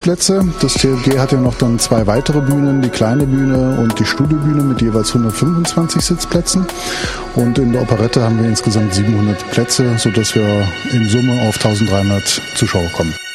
Sitzplätze. Das TLG hat ja noch dann 2 weitere Bühnen, die kleine Bühne und die Studiobühne mit jeweils 125 Sitzplätzen. Und in der Operette haben wir insgesamt 700 Plätze, sodass wir in Summe auf 1300 Zuschauer kommen.